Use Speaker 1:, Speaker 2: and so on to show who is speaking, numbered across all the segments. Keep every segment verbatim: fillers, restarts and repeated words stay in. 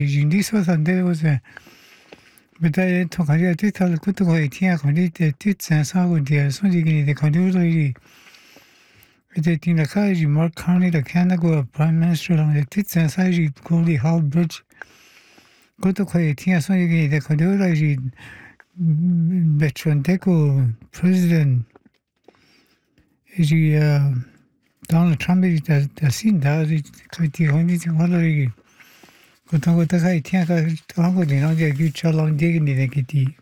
Speaker 1: Jundiso Sunday was a but I took a title good to go eighteen condit tits and so with the Sunday the conductor. It in the college, Mark County, the Canada Prime Minister on the tits and size Goldie Hall Bridge. Go to eighteen Sunday the conductor veteran Deco President. Is uh, Donald Trump is the scene that it's quite the only thing. Go to the high Tiaka Tongo, the Nadia Gucha long digging in the kitty.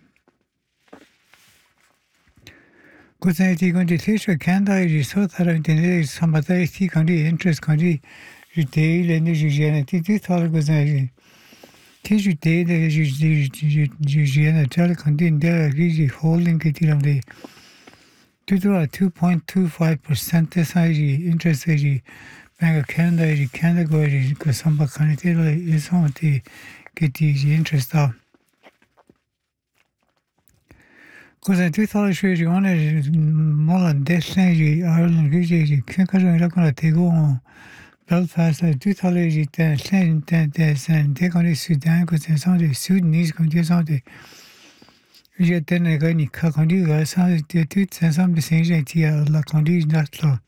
Speaker 1: Go to the condition Canada is so that I did some other country interest country retail energy genetic goes a teach you day the Eugene telecontin there really holding it on the two point two five percent interest Bank of Canada Canada because some Canada is on the get the interest out. Because I do thought you wanted more than this thing, Ireland, you can't go to take on Belfast. I do thought you saying that there's and take on the Sudan because there's some of the Sudanese countries out there. You then I got any country, guys, some of the two and some of the things I tell la country not law.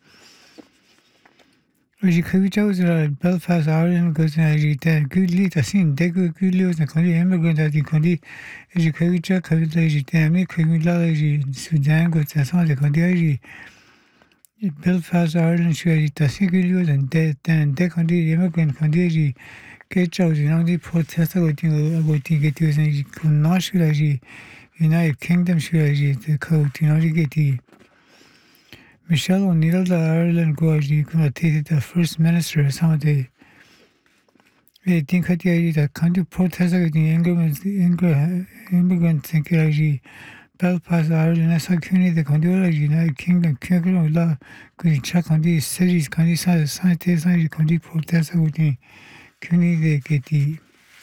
Speaker 1: You could choose Belfast, Ireland, because I read that good leader seen they good good leaders and country immigrant at the country. As you could check, could they tell me, could we Sudan, because that's all the country. Belfast, Ireland, should it a single use and then they country immigrant country. Get out, you know, the protest about get using not should I United Kingdom should I the code, you know, to get the Michelle O'Neill, the Ireland Gorgie, the first minister, some of the I think that the country protest against the immigrant immigrant think Belfast, Ireland, as a community, the country, the United Kingdom, Kingdom, law, could check on these cities, country size, scientists, and country protest against the community, get the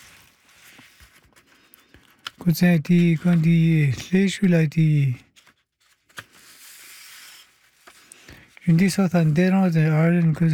Speaker 1: could say the country, slash, like the in this south and then all the Ireland because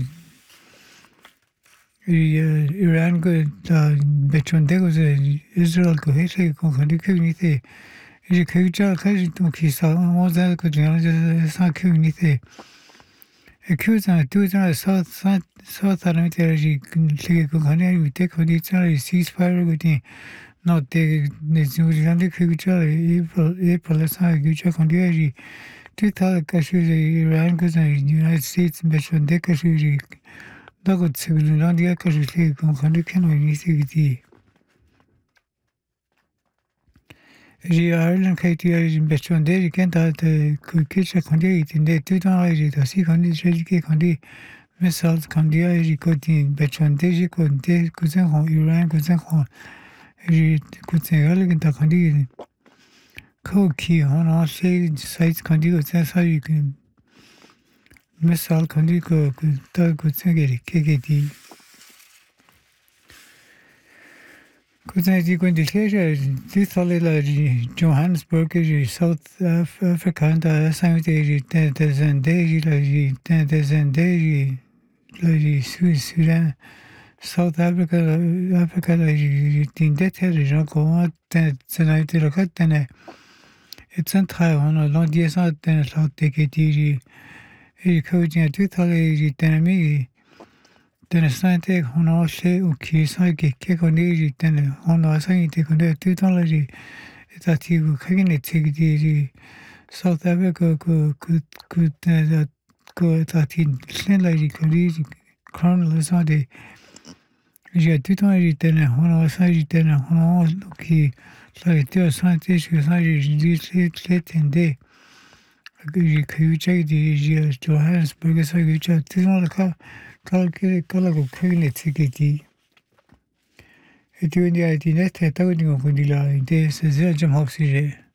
Speaker 1: Iran go between they was Israel go hate go country community. Is a culture country to kiss all that could just some community. Accused and two south south south Army go country we take on each other ceasefire with the not the New Zealand culture April April as a culture country. two thousand countries Iran goes in the United States between the countries that could civil not the countries country can only see the Ireland country between there can't have the culture country in the two thousand the sea country country missiles country country between there could they could say Iran could say could say elegant country Key on all sites country that's how you can miss all country go good good thing K K D. Because I think when the clear this solid Johannesburg is South Africa and the same day there's an day like there's an day like Sudan South Africa Africa like in that area go on tonight to look at then it's a Taiwan or not yes out then South take it easy. He coaching a two thousand then me then a sign take on all say okay so I get kick on easy then on our sign take on the two thousand it's a two can it take it easy. South Africa go good good that go at thirteen like colleague crown is on the yeah two thousand then on our side then on all okay. So there are scientists who say late in day. You check the Johannesburg, so you check this all the car, car, color of clean ticket. It doing the idea that I told you of the line. There's a Jim Hoxie.